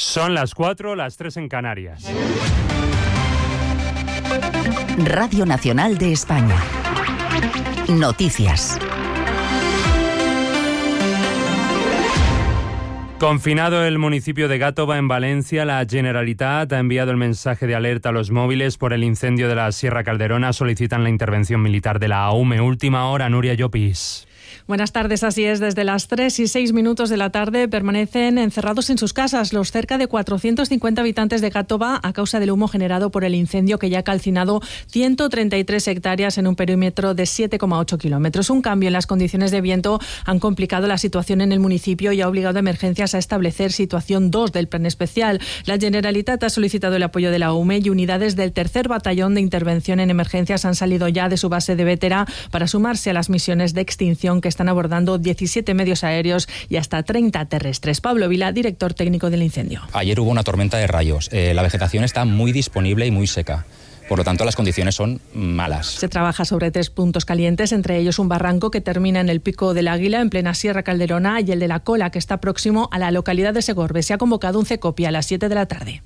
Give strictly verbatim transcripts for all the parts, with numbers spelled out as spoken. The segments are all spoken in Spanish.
Son las cuatro, las tres en Canarias. Radio Nacional de España. Noticias. Confinado el municipio de Gàtova, en Valencia, la Generalitat ha enviado el mensaje de alerta a los móviles por el incendio de la Sierra Calderona. Solicitan la intervención militar de la A U M E. Última hora, Nuria Llopis. Buenas tardes, así es. Desde las tres y seis minutos de la tarde permanecen encerrados en sus casas los cerca de cuatrocientos cincuenta habitantes de Gàtova a causa del humo generado por el incendio que ya ha calcinado ciento treinta y tres hectáreas en un perímetro de siete coma ocho kilómetros. Un cambio en las condiciones de viento han complicado la situación en el municipio y ha obligado a Emergencias a establecer situación dos del plan especial. La Generalitat ha solicitado el apoyo de la A U M E y unidades del tercer Batallón de Intervención en Emergencias han salido ya de su base de Bétera para sumarse a las misiones de extinción que están abordando diecisiete medios aéreos y hasta treinta terrestres. Pablo Vila, director técnico del incendio. Ayer hubo una tormenta de rayos. Eh, la vegetación está muy disponible y muy seca. Por lo tanto, las condiciones son malas. Se trabaja sobre tres puntos calientes, entre ellos un barranco que termina en el Pico del Águila, en plena Sierra Calderona, y el de la Cola, que está próximo a la localidad de Segorbe. Se ha convocado un CECOPI a las siete de la tarde.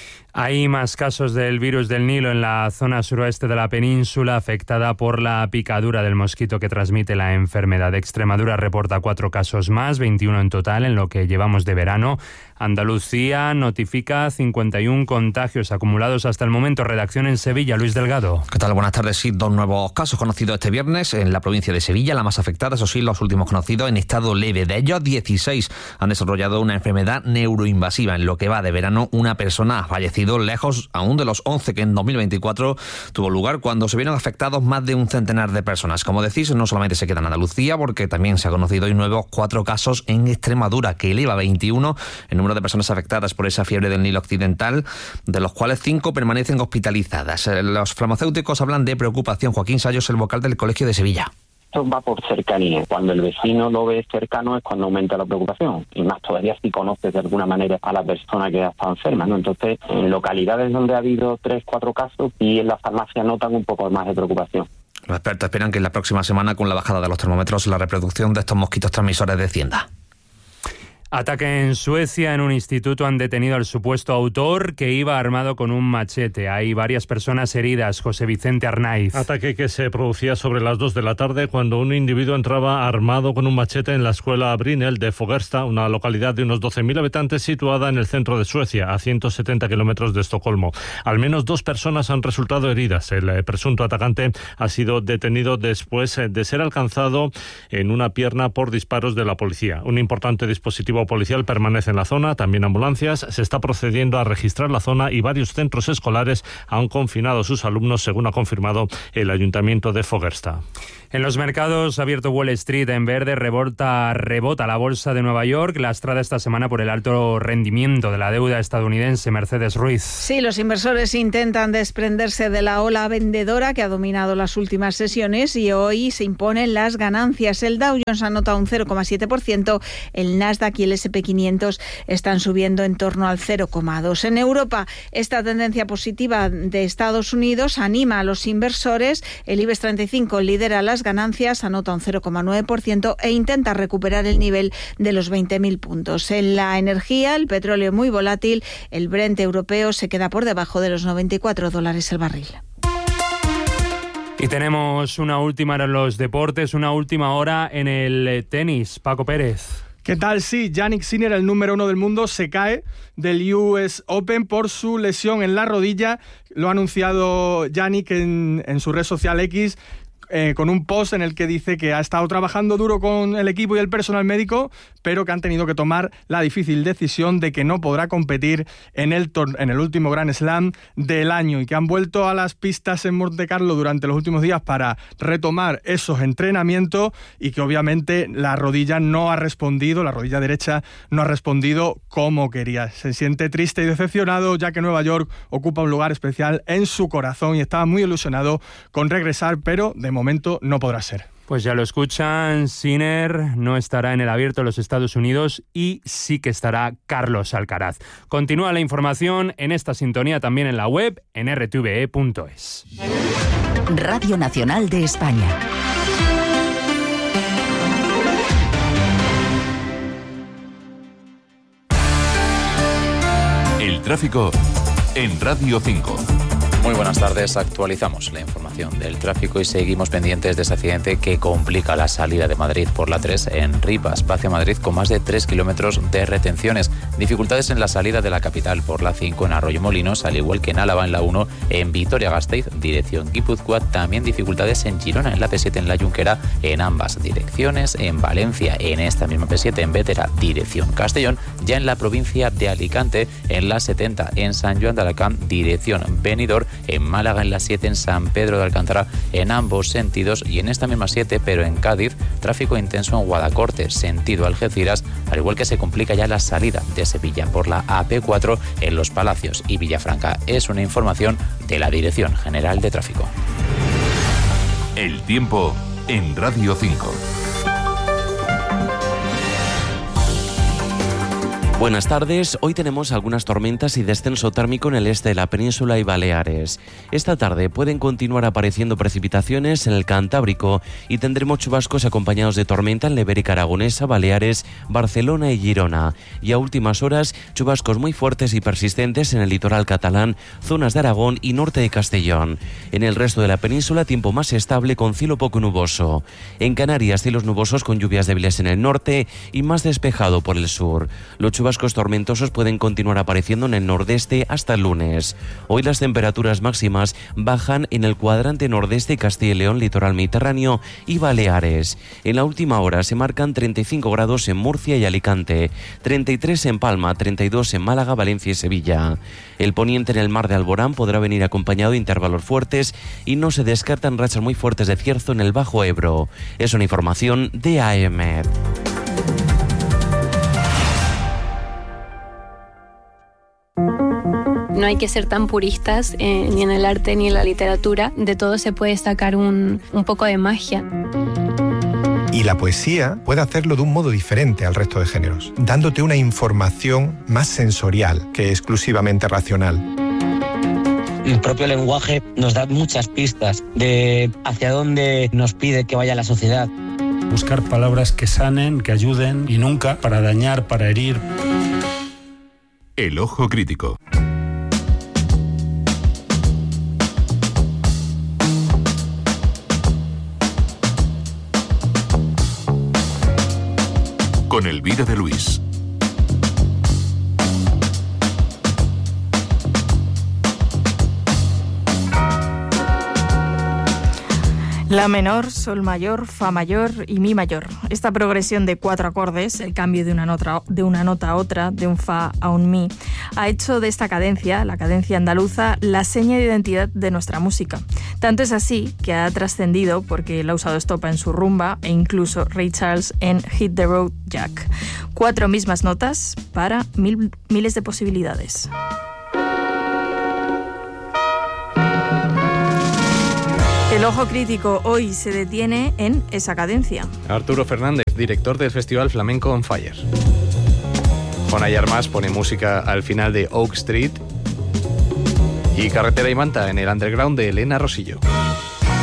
Hay más casos del virus del Nilo en la zona suroeste de la península, afectada por la picadura del mosquito que transmite la enfermedad. Extremadura reporta cuatro casos más, veintiuno en total en lo que llevamos de verano. Andalucía notifica cincuenta y uno contagios acumulados hasta el momento. Redacción en Sevilla, Luis Delgado. ¿Qué tal? Buenas tardes. Sí, dos nuevos casos conocidos este viernes en la provincia de Sevilla, la más afectada, eso sí, los últimos conocidos en estado leve. De ellos, dieciséis han desarrollado una enfermedad neuroinvasiva. En lo que va de verano, una persona ha fallecido, lejos aún de los once que en dos mil veinticuatro tuvo lugar, cuando se vieron afectados más de un centenar de personas. Como decís, no solamente se queda en Andalucía, porque también se ha conocido hoy nuevos cuatro casos en Extremadura, que eleva a veintiuno el número de personas afectadas por esa fiebre del Nilo occidental, de los cuales cinco permanecen hospitalizadas. Los farmacéuticos hablan de preocupación. Joaquín Sayos, el vocal del Colegio de Sevilla. Esto va por cercanía. Cuando el vecino lo ve cercano es cuando aumenta la preocupación. Y más todavía si conoces de alguna manera a la persona que ha estado enferma, ¿no? Entonces, en localidades donde ha habido tres, cuatro casos, y en las farmacias notan un poco más de preocupación. Los expertos esperan que en la próxima semana, con la bajada de los termómetros, la reproducción de estos mosquitos transmisores descienda. Ataque en Suecia. En un instituto han detenido al supuesto autor, que iba armado con un machete. Hay varias personas heridas. José Vicente Arnaiz. Ataque que se producía sobre las dos de la tarde cuando un individuo entraba armado con un machete en la escuela Brinel de Fogersta, una localidad de unos doce mil habitantes situada en el centro de Suecia, a ciento setenta kilómetros de Estocolmo. Al menos dos personas han resultado heridas. El presunto atacante ha sido detenido después de ser alcanzado en una pierna por disparos de la policía. Un importante dispositivo policial permanece en la zona, también ambulancias. Se está procediendo a registrar la zona y varios centros escolares han confinado a sus alumnos, según ha confirmado el Ayuntamiento de Fogersta. En los mercados, abierto Wall Street en verde, rebota, rebota la bolsa de Nueva York, lastrada esta semana por el alto rendimiento de la deuda estadounidense. Mercedes Ruiz. Sí, los inversores intentan desprenderse de la ola vendedora que ha dominado las últimas sesiones y hoy se imponen las ganancias. El Dow Jones anota un cero coma siete por ciento, el Nasdaq y el ese and pe quinientos están subiendo en torno al cero coma dos por ciento. En Europa, esta tendencia positiva de Estados Unidos anima a los inversores. El IBEX treinta y cinco lidera las ganancias, anota un cero coma nueve por ciento e intenta recuperar el nivel de los veinte mil puntos. En la energía, el petróleo muy volátil, el Brent europeo se queda por debajo de los noventa y cuatro dólares el barril. Y tenemos una última hora en los deportes, una última hora en el tenis. Paco Pérez. ¿Qué tal? Sí, Jannik Sinner, el número uno del mundo, se cae del U S Open por su lesión en la rodilla. Lo ha anunciado Jannik en, en su red social X, Eh, con un post en el que dice que ha estado trabajando duro con el equipo y el personal médico, pero que han tenido que tomar la difícil decisión de que no podrá competir en el, tor- en el último Grand Slam del año, y que han vuelto a las pistas en Monte Carlo durante los últimos días para retomar esos entrenamientos, y que obviamente la rodilla no ha respondido, la rodilla derecha no ha respondido como quería. Se siente triste y decepcionado, ya que Nueva York ocupa un lugar especial en su corazón y estaba muy ilusionado con regresar, pero de momento no podrá ser. Pues ya lo escuchan, Sinner no estará en el Abierto de los Estados Unidos y sí que estará Carlos Alcaraz. Continúa la información en esta sintonía también en la web, en erre te ve e punto es. Radio Nacional de España. tráfico en Radio cinco. Muy buenas tardes, actualizamos la información del tráfico y seguimos pendientes de ese accidente que complica la salida de Madrid por la tres en Rivas, hacia Madrid, con más de tres kilómetros de retenciones. Dificultades en la salida de la capital por la cinco en Arroyomolinos, al igual que en Álava en la uno, en Vitoria-Gasteiz, dirección Guipúzcoa. También dificultades en Girona, en la P siete en la Junquera, en ambas direcciones. En Valencia, en esta misma P siete en Bétera, dirección Castellón. Ya en la provincia de Alicante, en la setenta en San Joan de Alacant, dirección Benidorm. En Málaga, en la siete en San Pedro de Alcántara, en ambos sentidos. Y en esta misma siete, pero en Cádiz, tráfico intenso en Guadacorte, sentido Algeciras, al igual que se complica ya la salida de Sevilla por la A P cuatro en Los Palacios y Villafranca. Es una información de la Dirección General de Tráfico. El tiempo en Radio cinco. Buenas tardes, hoy tenemos algunas tormentas y descenso térmico en el este de la península y Baleares. Esta tarde pueden continuar apareciendo precipitaciones en el Cantábrico y tendremos chubascos acompañados de tormenta en la Ibérica Aragonesa, Baleares, Barcelona y Girona. Y a últimas horas, chubascos muy fuertes y persistentes en el litoral catalán, zonas de Aragón y norte de Castellón. En el resto de la península, tiempo más estable con cielo poco nuboso. En Canarias, cielos nubosos con lluvias débiles en el norte y más despejado por el sur. Los chubascos tormentosos pueden continuar apareciendo en el nordeste hasta el lunes. Hoy las temperaturas máximas bajan en el cuadrante nordeste, Castilla y León, litoral mediterráneo y Baleares. En la última hora se marcan treinta y cinco grados en Murcia y Alicante, treinta y tres en Palma, treinta y dos en Málaga, Valencia y Sevilla. El poniente en el mar de Alborán podrá venir acompañado de intervalos fuertes y no se descartan rachas muy fuertes de cierzo en el Bajo Ebro. Es una información de A E M E D. No hay que ser tan puristas eh, ni en el arte ni en la literatura. De todo se puede sacar un, un poco de magia. Y la poesía puede hacerlo de un modo diferente al resto de géneros, dándote una información más sensorial que exclusivamente racional. El propio lenguaje nos da muchas pistas de hacia dónde nos pide que vaya la sociedad. Buscar palabras que sanen, que ayuden y nunca para dañar, para herir. El ojo crítico. Con Elvira de Luis. La menor, sol mayor, fa mayor y mi mayor. Esta progresión de cuatro acordes, el cambio de una nota, de una nota a otra, de un fa a un mi, ha hecho de esta cadencia, la cadencia andaluza, la seña de identidad de nuestra música. Tanto es así que ha trascendido porque la ha usado Estopa en su rumba e incluso Ray Charles en Hit the Road Jack. Cuatro mismas notas para mil, miles de posibilidades. El ojo crítico hoy se detiene en esa cadencia. Arturo Fernández, director del Festival Flamenco on Fire. Jonay Armas pone música al final de Oak Street. Y Carretera y Manta en el underground de Elena Rosillo.